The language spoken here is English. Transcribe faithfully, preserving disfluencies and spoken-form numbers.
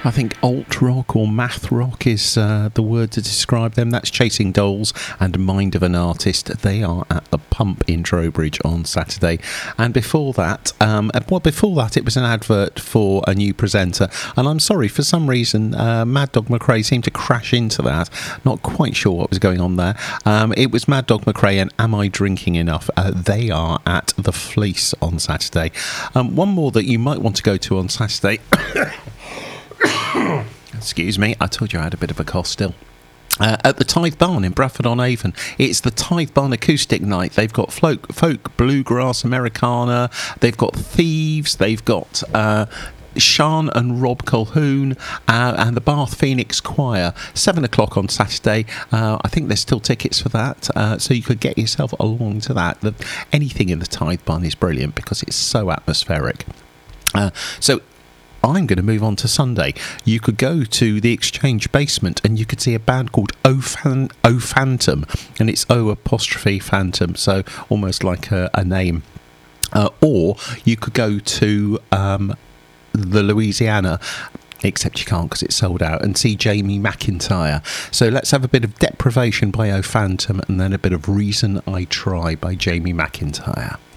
I think alt rock or math rock is uh, the word to describe them. That's Chasing Dolls and Mind of an Artist. They are at the Pump in Trowbridge on Saturday. And before that, um, well, before that, it was an advert for a new presenter. And I'm sorry, for some reason, uh, Mad Dog McRae seemed to crash into that. Not quite sure what was going on there. Um, it was Mad Dog McRae and Am I Drinking Enough? Uh, they are at the Fleece on Saturday. Um, one more that you might want to go to on Saturday. Excuse me, I told you I had a bit of a cough still. Uh, at the Tithe Barn in Bradford-on-Avon. It's the Tithe Barn Acoustic Night. They've got folk, folk bluegrass, Americana. They've got Thieves. They've got uh, Sean and Rob Colhoun uh, and the Bath Phoenix Choir. Seven o'clock on Saturday. Uh, I think there's still tickets for that, uh, so you could get yourself along to that. The, anything in the Tithe Barn is brilliant because it's so atmospheric. Uh, so I'm going to move on to Sunday. You could go to the Exchange Basement and you could see a band called O, Fan- o Phantom, and it's O apostrophe Phantom, so almost like a, a name. Uh, or you could go to um, the Louisiana, except you can't because it's sold out, and see Jamie McIntyre. So let's have a bit of Deprivation by O Phantom and then a bit of Reason I Try by Jamie McIntyre.